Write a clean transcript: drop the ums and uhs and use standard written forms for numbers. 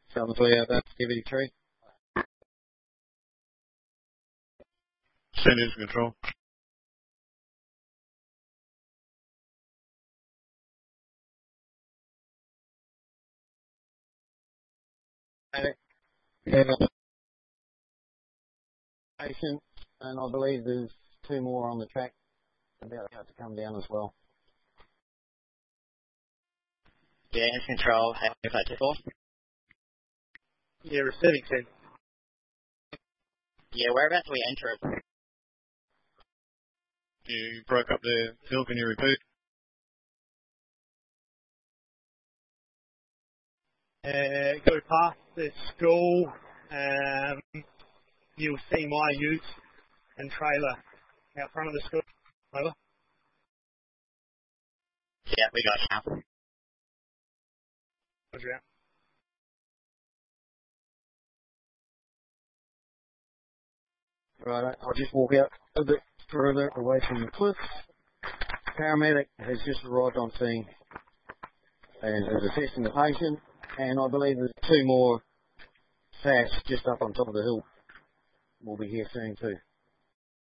Selmsley out there, Activity 3. Send into control. And I believe there's 2 more on the track about to come down as well. Yeah, into control. Have that to 4. Yeah, receiving 10. Yeah, whereabouts do we enter it? You broke up there. Phil, can you repeat? Go past the school. You'll see my ute and trailer out front of the school. Over. Yeah, we got it now. Roger out. Right, I'll just walk out a bit further away from the cliff. Paramedic has just arrived on scene and is assessing the patient, and I believe there's 2 more SAS just up on top of the hill. We'll be here soon too.